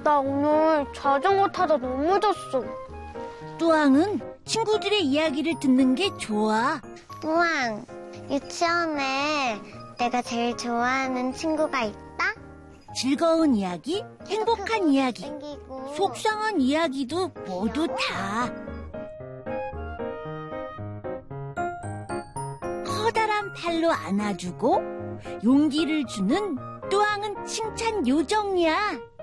나 오늘 자전거 타다 넘어졌어. 뚜앙은 친구들의 이야기를 듣는 게 좋아. 뚜앙, 유치원에 내가 제일 좋아하는 친구가 있다? 즐거운 이야기, 행복한 이야기, 땡기고. 속상한 이야기도 모두 다. 커다란 팔로 안아주고 용기를 주는 뚜앙은 칭찬 요정이야.